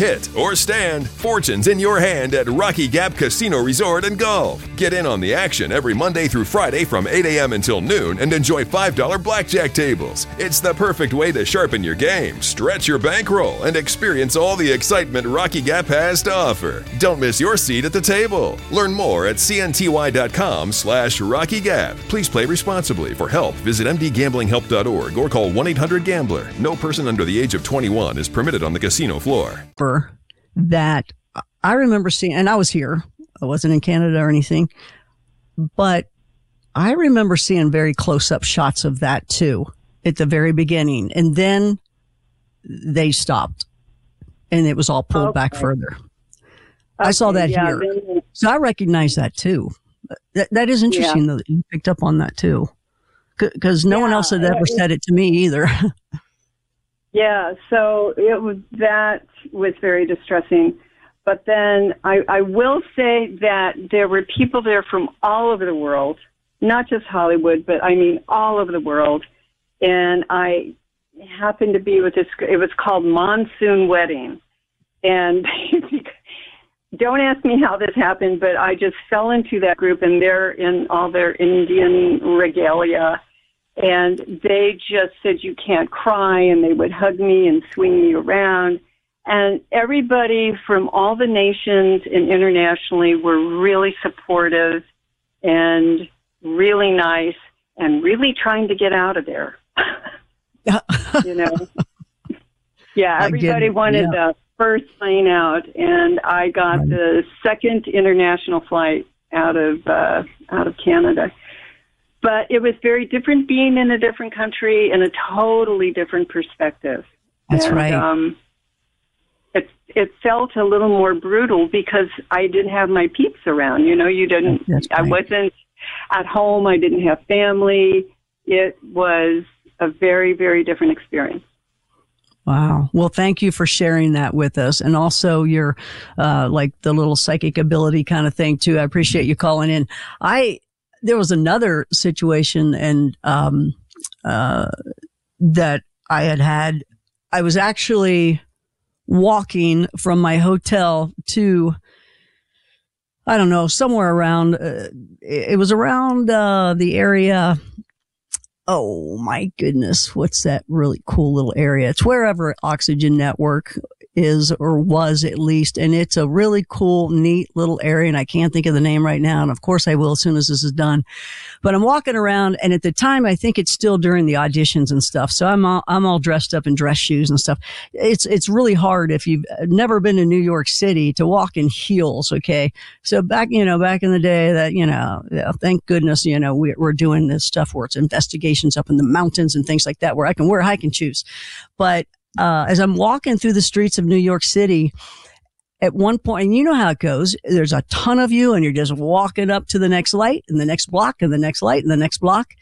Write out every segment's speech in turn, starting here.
hit, or stand, fortune's in your hand at Rocky Gap Casino Resort and Golf. Get in on the action every Monday through Friday from 8 a.m. until noon and enjoy $5 blackjack tables. It's the perfect way to sharpen your game, stretch your bankroll, and experience all the excitement Rocky Gap has to offer. Don't miss your seat at the table. Learn more at cnty.com/RockyGap. Please play responsibly. For help, visit mdgamblinghelp.org or call 1-800-GAMBLER. No person under the age of 21 is permitted on the casino floor. That I remember seeing, and I was here. I wasn't in Canada or anything, but I remember seeing very close-up shots of that too at the very beginning, and then they stopped, and it was all pulled back further. I saw that here, so I recognize that too. That is interesting though, that you picked up on that too, because no one else had ever said it to me either. Yeah, so that was very distressing. But then I will say that there were people there from all over the world, not just Hollywood, but I mean all over the world. And I happened to be with this, it was called Monsoon Wedding. And don't ask me how this happened, but I just fell into that group, and they're in all their Indian regalia. And they just said, you can't cry, and they would hug me and swing me around. And everybody from all the nations and internationally were really supportive and really nice and really trying to get out of there. You know? Yeah, everybody wanted the first plane out, and I got the second international flight out of Canada. But it was very different being in a different country and a totally different perspective. That's right. It felt a little more brutal because I didn't have my peeps around. You know, I wasn't at home. I didn't have family. It was a very, very different experience. Wow. Well, thank you for sharing that with us. And also your, like the little psychic ability kind of thing too. I appreciate you calling in. There was another situation and, that I had. I was actually walking from my hotel to, I don't know, somewhere around, it was around, the area. Oh my goodness. What's that really cool little area? It's wherever Oxygen Network is, or was at least. And it's a really cool, neat little area. And I can't think of the name right now. And of course I will as soon as this is done. But I'm walking around, and at the time, I think it's still during the auditions and stuff. So I'm all dressed up in dress shoes and stuff. It's really hard if you've never been to New York City to walk in heels. Okay. So back in the day that, thank goodness, we're doing this stuff where it's investigations up in the mountains and things like that, where I can wear hiking shoes. But, as I'm walking through the streets of New York City, at one point, and you know how it goes, there's a ton of you, and you're just walking up to the next light and the next block and the next light and the next block.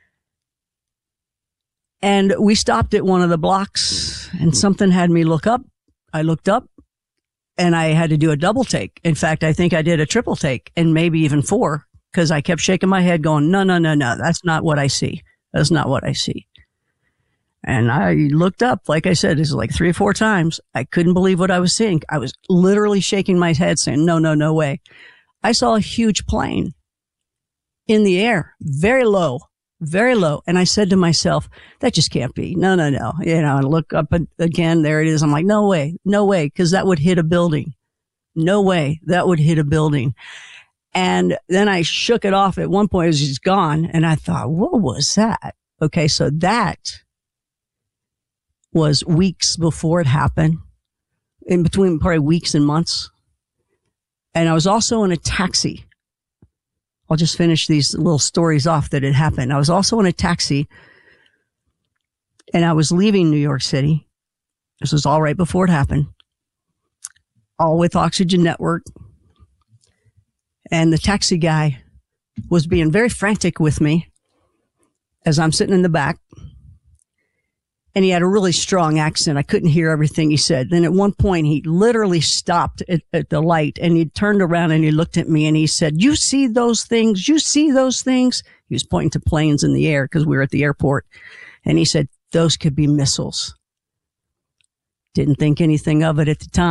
And we stopped at one of the blocks, and something had me look up. I looked up, and I had to do a double take. In fact, I think I did a triple take, and maybe even 4, because I kept shaking my head going, no, that's not what I see. That's not what I see. And I looked up, like I said, this is like 3 or 4 times. I couldn't believe what I was seeing. I was literally shaking my head saying, no way. I saw a huge plane in the air, very low. And I said to myself, that just can't be. No. I look up again, there it is. I'm like, no way, because that would hit a building. No way, that would hit a building. And then I shook it off at one point. It was just gone. And I thought, what was that? Okay, so that was weeks before it happened, in between probably weeks and months. And I was also in a taxi. I'll just finish these little stories off that had happened. I was also in a taxi, and I was leaving New York City. This was all right before it happened. All with Oxygen Network. And the taxi guy was being very frantic with me as I'm sitting in the back. And he had a really strong accent. I couldn't hear everything he said. Then at one point, he literally stopped at the light, and he turned around and he looked at me and he said, you see those things? You see those things? He was pointing to planes in the air because we were at the airport. And he said, those could be missiles. Didn't think anything of it at the time.